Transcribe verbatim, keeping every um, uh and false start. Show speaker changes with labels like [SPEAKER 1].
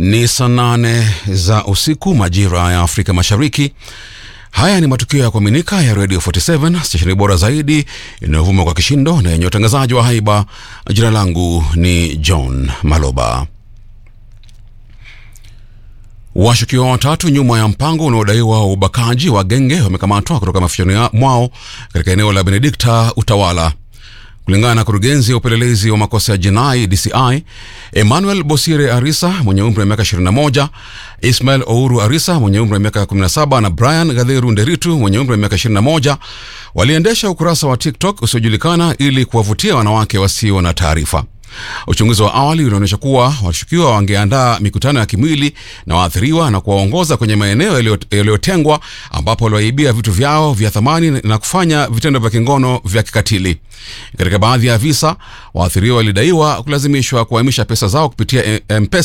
[SPEAKER 1] Ni saa nane za usiku majira ya Afrika Mashariki. Haya ni matukio ya kuaminika ya Radio forty-seven, stesheni bora zaidi inayovuma kwa kishindo na yenye utangazaji wa haiba. Jina langu ni John Maloba. Washukiwa watatu nyuma ya mpango unaodaiwa ubakaji wa genge wamekamatwa kutoka mafichoni mwao katika eneo la Benedikta Utawala. Kulingana na kurugenzi ya upelelezi wa makosa ya jinai D C I, Emmanuel Bosire Arisa mwenye umri wa miaka ishirini na moja, Ismail Ouru Arisa mwenye umri wa miaka kumi na saba na Brian Gadheru Nderitu mwenye umri wa miaka ishirini na moja waliendesha ukurasa wa TikTok usiojulikana ili kuwavutia wanawake wasio na taarifa. Uchunguzi wa awali unaonyesha kuwa washukiwa wangeandaa mikutano ya kimwili na waathiriwa na kuwaongoza kwenye maeneo yaliyotengwa ambapo waliwaibia vitu vyao vya thamani na kufanya vitendo vya kingono vya kikatili. Katika baadhi ya visa, waathiriwa walidaiwa kulazimishwa kuhamisha pesa zao kupitia M-Pesa